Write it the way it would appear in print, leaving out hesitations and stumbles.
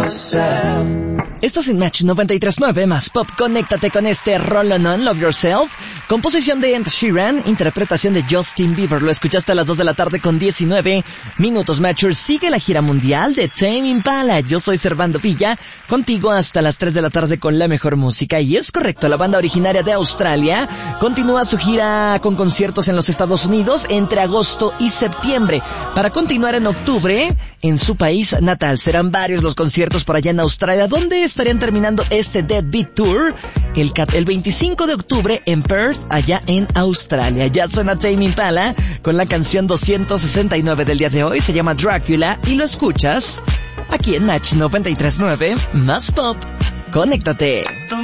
Estás en Match 93.9 más Pop. Conéctate con este Roll On, Love Yourself. Composición de Ed Sheeran, interpretación de Justin Bieber. Lo escuchaste a las 2 de la tarde con 19 minutos. Matchers, sigue la gira mundial de Tame Impala. Yo soy Servando Villa, contigo hasta las 3 de la tarde con la mejor música. Y es correcto, la banda originaria de Australia continúa su gira con conciertos en los Estados Unidos entre agosto y septiembre, para continuar en octubre en su país natal. Serán varios los conciertos por allá en Australia, donde estarían terminando este Deadbeat Tour el 25 de octubre en Perth, allá en Australia. Ya suena Tame Impala con la canción 269 del día de hoy. Se llama Dracula y lo escuchas aquí en Match 93.9 más Pop. Conéctate.